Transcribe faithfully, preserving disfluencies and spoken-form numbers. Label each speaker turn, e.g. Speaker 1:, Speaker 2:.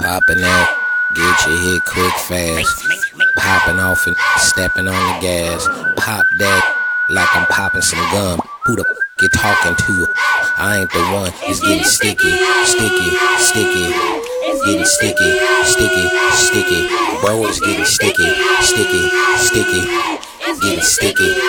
Speaker 1: Popping out, get your hit quick fast. Popping off and stepping on the gas. Pop that like I'm popping some gum. Who the f you talking to? I ain't the one. It's getting sticky, sticky, sticky. Getting sticky, sticky, sticky. Bro, it's getting sticky, sticky, sticky. Getting sticky.